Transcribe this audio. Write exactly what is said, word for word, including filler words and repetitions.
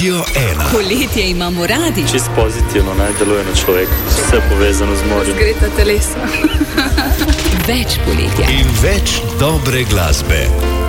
Radio ena. Poletje imamo radi. Čist pozitivno naj deluje na človek. Vse povezano z morjem. Zgreta telesa. Več poletja. In več dobre glasbe.